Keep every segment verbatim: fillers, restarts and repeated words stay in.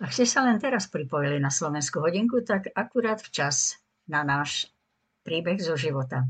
Ak ste sa len teraz pripojili na Slovenskú hodinku, tak akurát včas na náš príbeh zo života.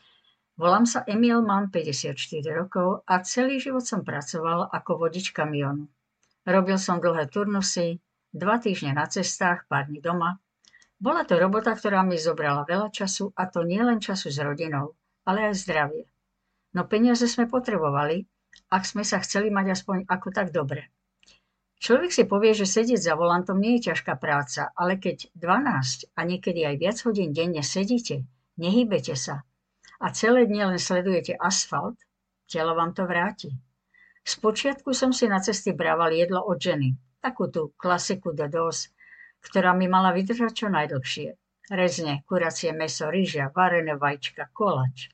Volám sa Emil, mám päťdesiatštyri rokov a celý život som pracoval ako vodič kamiónu. Robil som dlhé turnusy, dva týždne na cestách, pár dní doma. Bola to robota, ktorá mi zobrala veľa času, a to nie len času s rodinou, ale aj zdravie. No peniaze sme potrebovali, ak sme sa chceli mať aspoň ako tak dobre. Človek si povie, že sedieť za volantom nie je ťažká práca, ale keď dvanásť a niekedy aj viac hodín denne sedíte, nehýbete sa a celé dni len sledujete asfalt, telo vám to vráti. Spočiatku som si na cesty brával jedlo od ženy, takú tú klasiku de dos, ktorá mi mala vydržať čo najdlhšie. Rezne, kuracie mäso, ryža, varené vajíčka, koláč.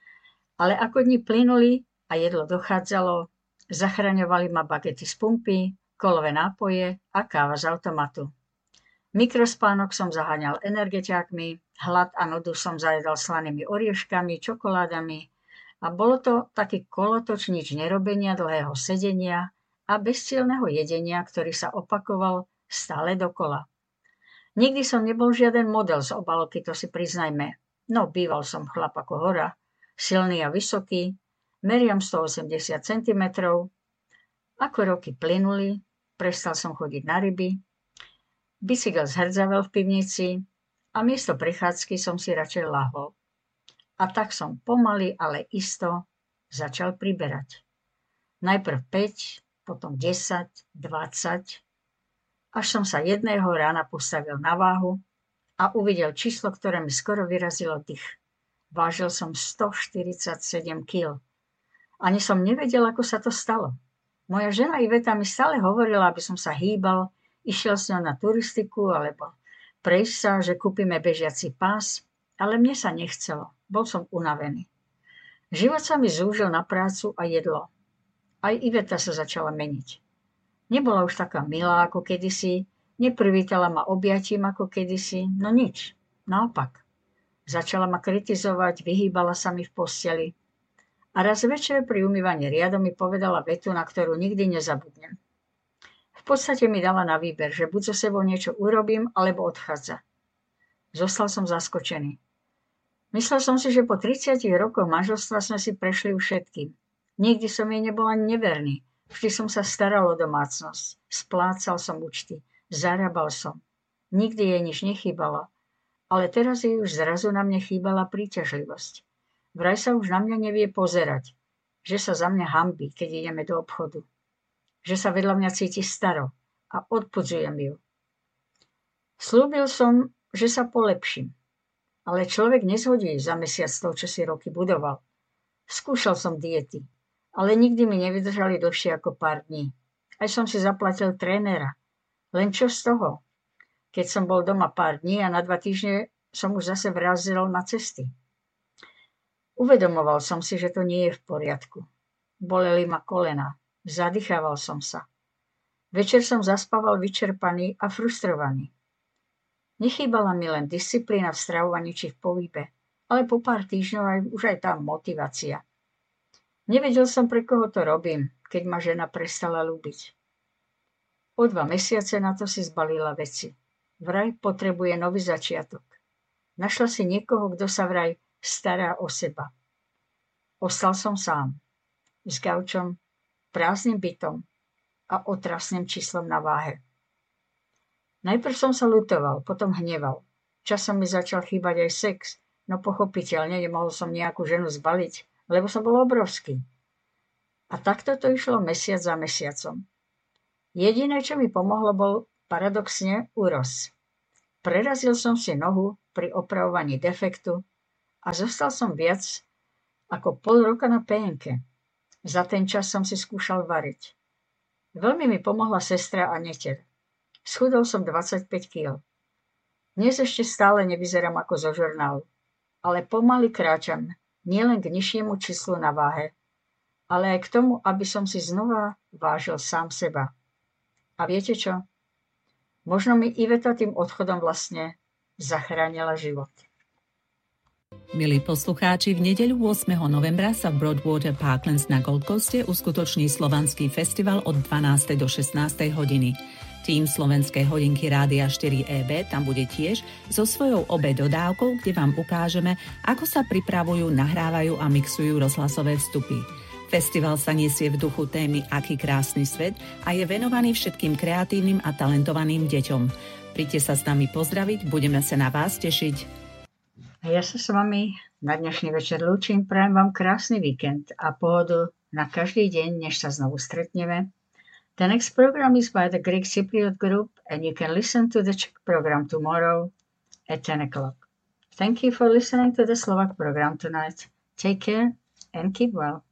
Ale ako dni plynuli a jedlo dochádzalo, zachraňovali ma bagety z pumpy, kolové nápoje a káva z automatu. Mikrospánok som zaháňal energetiákmi, hlad a nudu som zajedal slanými orieškami, čokoládami a bolo to taký kolotoč nič nerobenia, dlhého sedenia a bezcielneho jedenia, ktorý sa opakoval stále dokola. Nikdy som nebol žiaden model z obálky, to si priznajme. No, býval som chlap ako hora, silný a vysoký, meriam stoosemdesiat centimetrov. Ako roky plynuli, prestal som chodiť na ryby, bicykel zhrdzavel v pivnici a miesto prechádzky som si radšej lahol. A tak som pomaly, ale isto začal priberať. Najprv päť, potom desať, dvadsať, až som sa jedného rána postavil na váhu a uvidel číslo, ktoré mi skoro vyrazilo dých. Vážil som stoštyridsaťsedem kíl. Ani som nevedel, ako sa to stalo. Moja žena Iveta mi stále hovorila, aby som sa hýbal, išiel s ňou na turistiku alebo prejsť sa, že kúpime bežiaci pás, ale mne sa nechcelo. Bol som unavený. Život sa mi zúžil na prácu a jedlo. Aj Iveta sa začala meniť. Nebola už taká milá ako kedysi, neprivítala ma objatím ako kedysi, no nič, naopak. Začala ma kritizovať, vyhýbala sa mi v posteli. A raz večer pri umývaní riadom mi povedala vetu, na ktorú nikdy nezabudnem. V podstate mi dala na výber, že buď so sebou niečo urobím, alebo odchádza. Zostal som zaskočený. Myslel som si, že po tridsiatich rokoch manželstva sme si prešli už všetkým. Nikdy som jej nebol ani neverný. Vždy som sa staral o domácnosť. Splácal som účty. Zarábal som. Nikdy jej nič nechýbalo. Ale teraz jej už zrazu na mne chýbala príťažlivosť. Vraj sa už na mňa nevie pozerať, že sa za mňa hanbí, keď ideme do obchodu. Že sa vedľa mňa cíti staro a odpudzujem ju. Slúbil som, že sa polepším, ale človek nezhodí za mesiac to, čo si roky budoval. Skúšal som diety, ale nikdy mi nevydržali dlhšie ako pár dní. Aj som si zaplatil trénera. Len čo z toho? Keď som bol doma pár dní a na dva týždne som už zase vrazil na cesty. Uvedomoval som si, že to nie je v poriadku. Boleli ma kolená, zadýchával som sa. Večer som zaspával vyčerpaný a frustrovaný. Nechýbala mi len disciplína v stravovaní či v pohybe, ale po pár týždňov aj, už aj tá motivácia. Nevedel som, pre koho to robím, keď ma žena prestala ľúbiť. O dva mesiace na to si zbalila veci. Vraj potrebuje nový začiatok. Našla si niekoho, kto sa vraj stará o seba. Ostal som sám, s gaučom, prázdnym bytom a otrasným číslom na váhe. Najprv som sa ľutoval, potom hneval. Časom mi začal chýbať aj sex, no pochopiteľne nemohol som nejakú ženu zbaliť, lebo som bol obrovský. A takto to išlo mesiac za mesiacom. Jediné, čo mi pomohlo, bol paradoxne úros. Prerazil som si nohu pri opravovaní defektu a zostal som viac ako pol roka na pé en ká. Za ten čas som si skúšal variť. Veľmi mi pomohla sestra a neteľ. Schudol som dvadsaťpäť kíl. Dnes ešte stále nevyzerám ako zo žurnálu, ale pomaly kráčam nielen k nižšiemu číslu na váhe, ale aj k tomu, aby som si znova vážil sám seba. A viete čo? Možno mi Iveta tým odchodom vlastne zachránila život. Milí poslucháči, v nedeľu ôsmeho novembra sa v Broadwater Parklands na Gold Coaste uskutoční slovanský festival od dvanástej do šestnástej hodiny. Tým Slovenskej hodinky Rádia štyri é bé tam bude tiež so svojou obedodávkou, kde vám ukážeme, ako sa pripravujú, nahrávajú a mixujú rozhlasové vstupy. Festival sa nesie v duchu témy Aký krásny svet a je venovaný všetkým kreatívnym a talentovaným deťom. Príďte sa s nami pozdraviť, budeme sa na vás tešiť. A ja sa s vami na dnešný večer lúčim, prajem vám krásny víkend a pohodu na každý deň, než sa znovu stretneme. The next program is by the Greek Cypriot Group and you can listen to the Czech program tomorrow at ten o'clock. Thank you for listening to the Slovak program tonight. Take care and keep well.